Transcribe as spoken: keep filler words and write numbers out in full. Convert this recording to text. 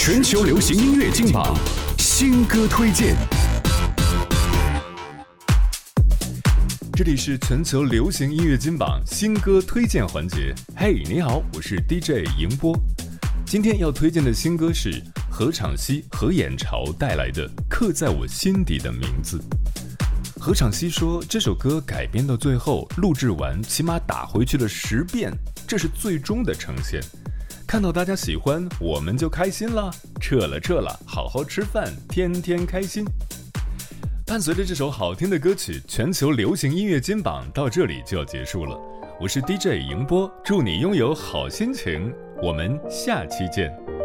全球流行音乐金榜新歌推荐。这里是全球流行音乐金榜新歌推荐环节。嘿，你好，我是 D J 迎波。今天要推荐的新歌是何昶希、何眼潮带来的《刻在我心底的名字》。何昶希说，这首歌改编到最后，录制完起码打回去了十遍，这是最终的呈现。看到大家喜欢，我们就开心了，撤了撤了，好好吃饭，天天开心。伴随着这首好听的歌曲，全球流行音乐金榜到这里就要结束了。我是 D J 迎波，祝你拥有好心情，我们下期见。